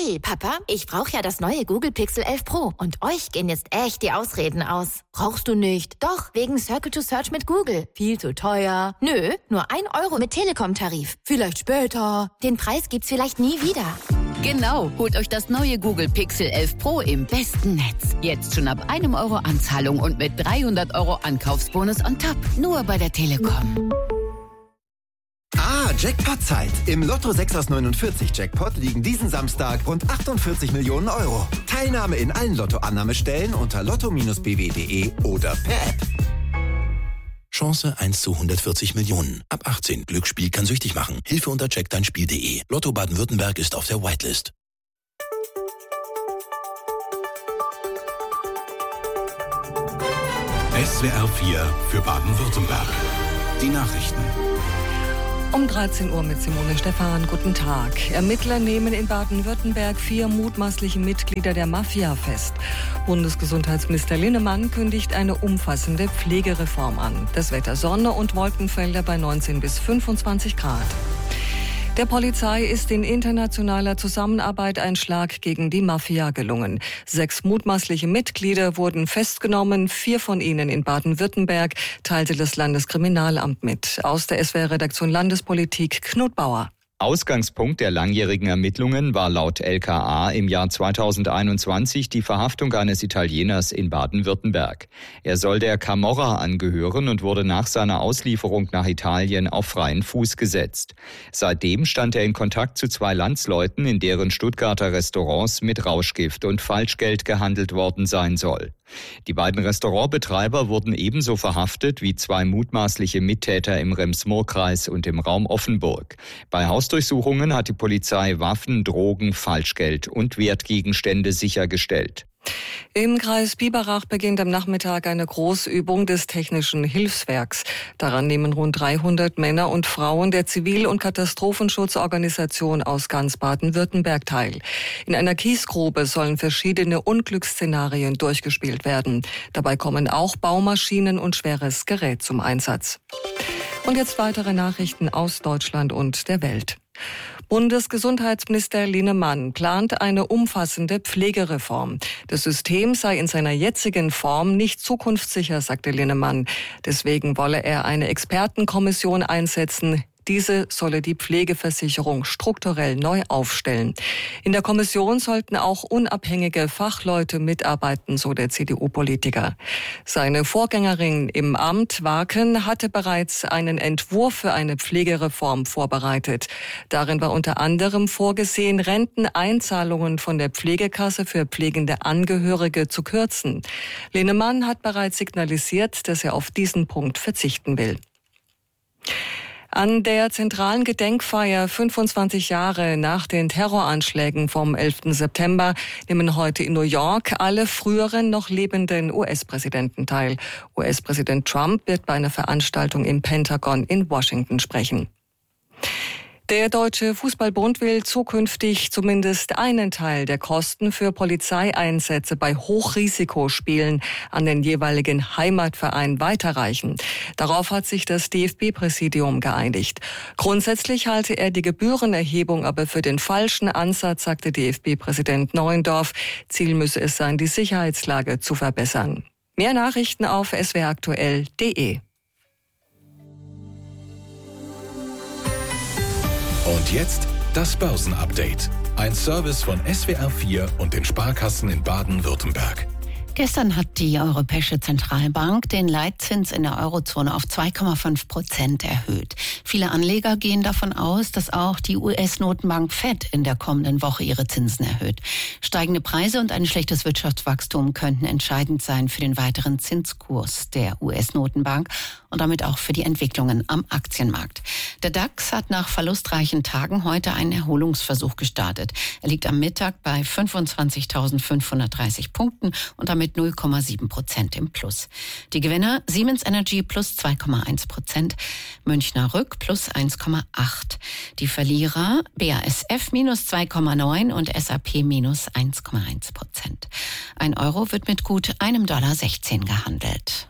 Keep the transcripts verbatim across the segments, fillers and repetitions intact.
Hey, Papa, ich brauche ja das neue Google Pixel elf Pro und euch gehen jetzt echt die Ausreden aus. Brauchst du nicht? Doch, wegen Circle to Search mit Google. Viel zu teuer. Nö, nur ein Euro mit Telekom-Tarif. Vielleicht später. Den Preis gibt's vielleicht nie wieder. Genau, holt euch das neue Google Pixel elf Pro im besten Netz. Jetzt schon ab einem Euro Anzahlung und mit dreihundert Euro Ankaufsbonus on top. Nur bei der Telekom. Ah, Jackpot-Zeit. Im Lotto sechs aus neunundvierzig Jackpot liegen diesen Samstag rund achtundvierzig Millionen Euro. Teilnahme in allen Lotto-Annahmestellen unter lotto Bindestrich b w punkt d e oder per App. Chance eins zu hundertvierzig Millionen. Ab achtzehn. Glücksspiel kann süchtig machen. Hilfe unter check dein Spiel punkt d e. Lotto Baden-Württemberg ist auf der Whitelist. S W R vier für Baden-Württemberg. Die Nachrichten. Um dreizehn Uhr mit Simone Stephan. Guten Tag. Ermittler nehmen in Baden-Württemberg vier mutmaßliche Mitglieder der Mafia fest. Bundesgesundheitsminister Linnemann kündigt eine umfassende Pflegereform an. Das Wetter Sonne und Wolkenfelder bei neunzehn bis fünfundzwanzig Grad. Der Polizei ist in internationaler Zusammenarbeit ein Schlag gegen die Mafia gelungen. Sechs mutmaßliche Mitglieder wurden festgenommen, vier von ihnen in Baden-Württemberg, teilte das Landeskriminalamt mit. Aus der S W R-Redaktion Landespolitik Knut Bauer. Ausgangspunkt der langjährigen Ermittlungen war laut L K A im Jahr zweitausendeinundzwanzig die Verhaftung eines Italieners in Baden-Württemberg. Er soll der Camorra angehören und wurde nach seiner Auslieferung nach Italien auf freien Fuß gesetzt. Seitdem stand er in Kontakt zu zwei Landsleuten, in deren Stuttgarter Restaurants mit Rauschgift und Falschgeld gehandelt worden sein soll. Die beiden Restaurantbetreiber wurden ebenso verhaftet wie zwei mutmaßliche Mittäter im Rems-Murr-Kreis und im Raum Offenburg. Bei Hausdurchsuchungen hat die Polizei Waffen, Drogen, Falschgeld und Wertgegenstände sichergestellt. Im Kreis Biberach beginnt am Nachmittag eine Großübung des Technischen Hilfswerks. Daran nehmen rund dreihundert Männer und Frauen der Zivil- und Katastrophenschutzorganisation aus ganz Baden-Württemberg teil. In einer Kiesgrube sollen verschiedene Unglücksszenarien durchgespielt werden. Dabei kommen auch Baumaschinen und schweres Gerät zum Einsatz. Und jetzt weitere Nachrichten aus Deutschland und der Welt. Bundesgesundheitsminister Linnemann plant eine umfassende Pflegereform. Das System sei in seiner jetzigen Form nicht zukunftssicher, sagte Linnemann. Deswegen wolle er eine Expertenkommission einsetzen. Diese solle die Pflegeversicherung strukturell neu aufstellen. In der Kommission sollten auch unabhängige Fachleute mitarbeiten, so der C D U-Politiker. Seine Vorgängerin im Amt, Waken, hatte bereits einen Entwurf für eine Pflegereform vorbereitet. Darin war unter anderem vorgesehen, Renteneinzahlungen von der Pflegekasse für pflegende Angehörige zu kürzen. Linnemann hat bereits signalisiert, dass er auf diesen Punkt verzichten will. An der zentralen Gedenkfeier fünfundzwanzig Jahre nach den Terroranschlägen vom elften September nehmen heute in New York alle früheren noch lebenden U S-Präsidenten teil. U S-Präsident Trump wird bei einer Veranstaltung im Pentagon in Washington sprechen. Der Deutsche Fußballbund will zukünftig zumindest einen Teil der Kosten für Polizeieinsätze bei Hochrisikospielen an den jeweiligen Heimatverein weiterreichen. Darauf hat sich das D F B-Präsidium geeinigt. Grundsätzlich halte er die Gebührenerhebung aber für den falschen Ansatz, sagte D F B-Präsident Neuendorf. Ziel müsse es sein, die Sicherheitslage zu verbessern. Mehr Nachrichten auf s w r aktuell punkt d e. Und jetzt das Börsenupdate. Ein Service von S W R vier und den Sparkassen in Baden-Württemberg. Gestern hat die Europäische Zentralbank den Leitzins in der Eurozone auf zwei Komma fünf Prozent erhöht. Viele Anleger gehen davon aus, dass auch die U S-Notenbank Fed in der kommenden Woche ihre Zinsen erhöht. Steigende Preise und ein schlechtes Wirtschaftswachstum könnten entscheidend sein für den weiteren Zinskurs der U S-Notenbank und damit auch für die Entwicklungen am Aktienmarkt. Der DAX hat nach verlustreichen Tagen heute einen Erholungsversuch gestartet. Er liegt am Mittag bei fünfundzwanzigtausendfünfhundertdreißig Punkten und damit null Komma sieben Prozent im Plus. Die Gewinner Siemens Energy plus zwei Komma eins Prozent, Münchner Rück plus eins Komma acht. Die Verlierer B A S F minus zwei Komma neun und S A P minus eins Komma eins Prozent. Ein Euro wird mit gut einem Dollar sechzehn gehandelt.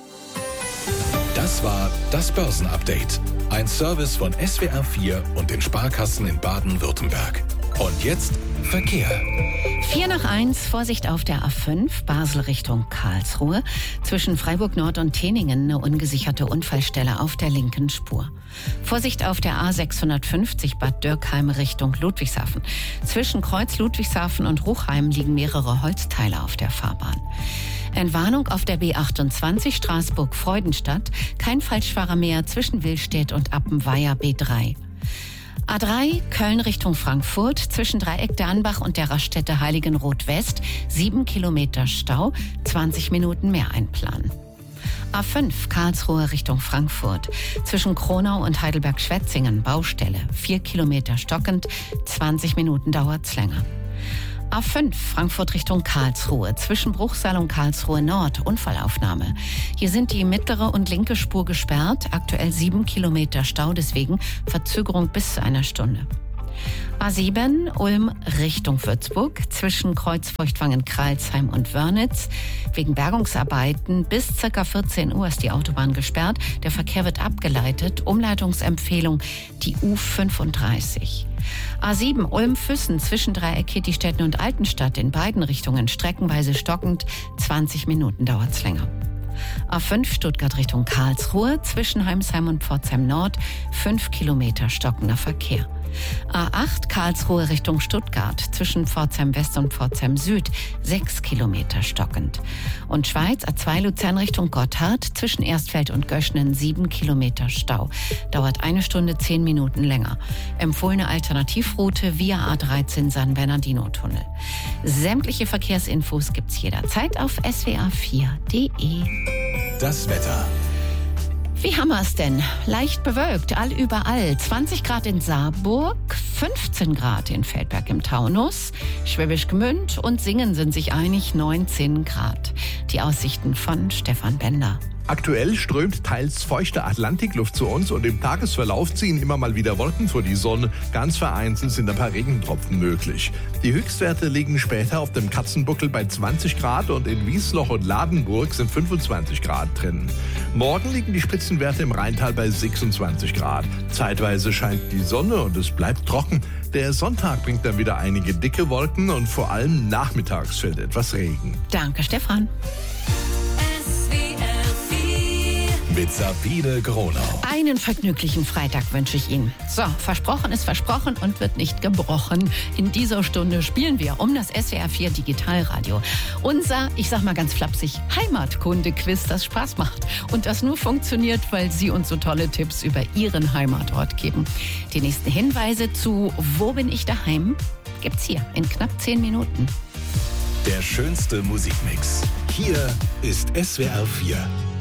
Das war das Börsenupdate. Ein Service von S W R vier und den Sparkassen in Baden-Württemberg. Und jetzt Verkehr. vier nach eins, Vorsicht auf der A fünf, Basel Richtung Karlsruhe. Zwischen Freiburg Nord und Teningen eine ungesicherte Unfallstelle auf der linken Spur. Vorsicht auf der A sechshundertfünfzig, Bad Dürkheim Richtung Ludwigshafen. Zwischen Kreuz Ludwigshafen und Ruchheim liegen mehrere Holzteile auf der Fahrbahn. Entwarnung auf der B achtundzwanzig Straßburg-Freudenstadt. Kein Falschfahrer mehr zwischen Willstedt und Appenweier B drei. A drei, Köln Richtung Frankfurt, zwischen Dreieck der Anbach und der Raststätte Heiligenroth West, sieben Kilometer Stau, zwanzig Minuten mehr einplanen. A fünf, Karlsruhe Richtung Frankfurt, zwischen Kronau und Heidelberg-Schwetzingen, Baustelle, vier Kilometer stockend, zwanzig Minuten dauert's länger. A fünf, Frankfurt Richtung Karlsruhe, zwischen Bruchsal und Karlsruhe Nord, Unfallaufnahme. Hier sind die mittlere und linke Spur gesperrt, aktuell sieben Kilometer Stau, deswegen Verzögerung bis zu einer Stunde. A sieben, Ulm Richtung Würzburg, zwischen Kreuzfeuchtwangen-Kralsheim und Wörnitz. Wegen Bergungsarbeiten bis ca. vierzehn Uhr ist die Autobahn gesperrt. Der Verkehr wird abgeleitet. Umleitungsempfehlung die U fünfunddreißig. A sieben, Ulm-Füssen, zwischen Dreieck Kittistetten und Altenstadt, in beiden Richtungen streckenweise stockend, zwanzig Minuten dauert's länger. A fünf, Stuttgart Richtung Karlsruhe, zwischen Heimsheim und Pforzheim Nord, fünf Kilometer stockender Verkehr. A acht, Karlsruhe Richtung Stuttgart, zwischen Pforzheim West und Pforzheim Süd, sechs Kilometer stockend. Und Schweiz, A zwei, Luzern Richtung Gotthard, zwischen Erstfeld und Göschnen, sieben Kilometer Stau. Dauert eine Stunde, zehn Minuten länger. Empfohlene Alternativroute via A dreizehn San Bernardino-Tunnel. Sämtliche Verkehrsinfos gibt's jederzeit auf s w a vier punkt d e. Das Wetter. Wie haben wir es denn? Leicht bewölkt, allüberall. zwanzig Grad in Saarburg, fünfzehn Grad in Feldberg im Taunus, Schwäbisch Gmünd und Singen sind sich einig, neunzehn Grad. Die Aussichten von Stefan Bender. Aktuell strömt teils feuchte Atlantikluft zu uns und im Tagesverlauf ziehen immer mal wieder Wolken vor die Sonne. Ganz vereinzelt sind ein paar Regentropfen möglich. Die Höchstwerte liegen später auf dem Katzenbuckel bei zwanzig Grad und in Wiesloch und Ladenburg sind fünfundzwanzig Grad drin. Morgen liegen die Spitzenwerte im Rheintal bei sechsundzwanzig Grad. Zeitweise scheint die Sonne und es bleibt trocken. Der Sonntag bringt dann wieder einige dicke Wolken und vor allem nachmittags fällt etwas Regen. Danke, Stefan. Mit Sabine Gronau. Einen vergnüglichen Freitag wünsche ich Ihnen. So, versprochen ist versprochen und wird nicht gebrochen. In dieser Stunde spielen wir um das S W R vier Digitalradio unser, ich sag mal ganz flapsig, Heimatkunde-Quiz, das Spaß macht. Und das nur funktioniert, weil Sie uns so tolle Tipps über Ihren Heimatort geben. Die nächsten Hinweise zu Wo bin ich daheim? Gibt's hier in knapp zehn Minuten. Der schönste Musikmix. Hier ist S W R vier.